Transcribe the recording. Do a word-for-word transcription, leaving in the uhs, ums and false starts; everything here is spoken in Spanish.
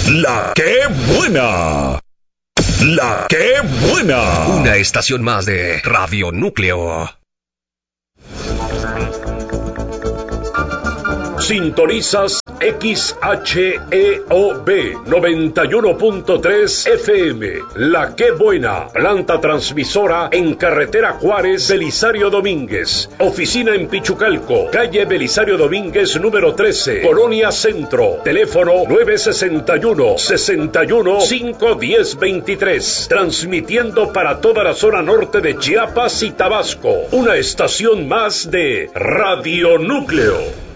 La que buena. La que buena. Una estación más de Radio Núcleo. Sintonizas X H E O B noventa y uno punto tres F M. La que buena. Planta transmisora en carretera Juárez, Belisario Domínguez. Oficina en Pichucalco, calle Belisario Domínguez número trece, Colonia Centro. Teléfono nueve sesenta y uno, sesenta y uno, cinco diez veintitrés. Transmitiendo para toda la zona norte de Chiapas y Tabasco. Una estación más de Radio Núcleo.